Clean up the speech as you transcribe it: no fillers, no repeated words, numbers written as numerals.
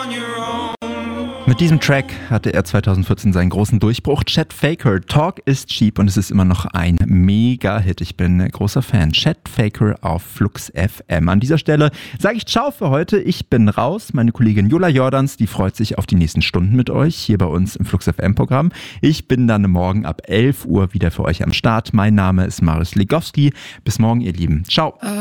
Mit diesem Track hatte er 2014 seinen großen Durchbruch. Chet Faker, Talk is Cheap, und es ist immer noch ein Mega-Hit. Ich bin großer Fan. Chet Faker auf Flux FM. An dieser Stelle sage ich Ciao für heute. Ich bin raus. Meine Kollegin Jula Jordans, die freut sich auf die nächsten Stunden mit euch hier bei uns im Flux FM Programm. Ich bin dann morgen ab 11 Uhr wieder für euch am Start. Mein Name ist Marius Legowski. Bis morgen, ihr Lieben. Ciao.